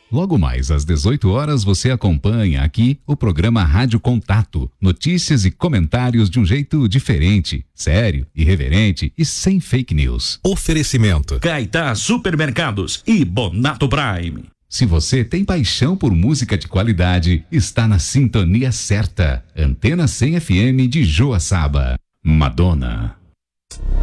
Logo mais às 18 horas você acompanha aqui o programa Rádio Contato. Notícias e comentários de um jeito diferente, sério, irreverente e sem fake news. Oferecimento: Caetá Supermercados e Bonato Prime. Se você tem paixão por música de qualidade, está na sintonia certa. Antena 100 FM de Joaçaba. Madonna.